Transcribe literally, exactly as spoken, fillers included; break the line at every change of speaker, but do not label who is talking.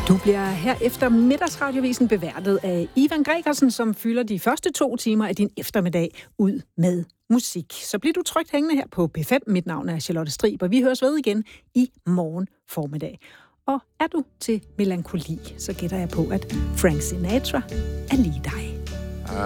Du bliver her efter middagsradiovisen beværtet af Ivan Gregersen, som fylder de første to timer af din eftermiddag ud med musik. Så bliver du trygt hængende her på P fem. Mit navn er Charlotte Strib, og vi høres ved igen i morgen formiddag. Og er du til melankoli, så gætter jeg på, at Frank Sinatra er lige dig.